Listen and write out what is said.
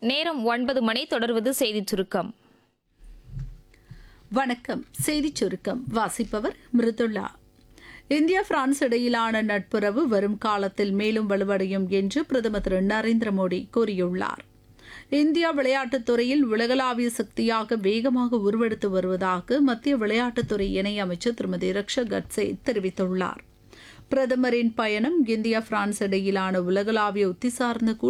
நேரம் 9 மணி. தொடர்வது செய்திச் சுருக்கம். வணக்கம். செய்திச் சுருக்கம் வாசிப்பவர் மிருதுளா. இந்தியா பிரான்ஸ் இடையிலான நட்புறவு வரும் காலத்தில் மேலும் வலுவடையும் என்று பிரதமர் திரு நரேந்திர மோடி கூறியுள்ளார். இந்தியா விளையாட்டுத் துறையில் உலகளாவிய சக்தியாக வேகமாக உருவெடுத்து வருவதாக மத்திய விளையாட்டுத்துறை இணையமைச்சர் திருமதி ரக்ஷா கட்சே தெரிவித்துள்ளார். பிரதமரின் பயணம் இந்தியா பிரான்ஸ் இடையிலான உலகளாவிய உத்தி சார்ந்த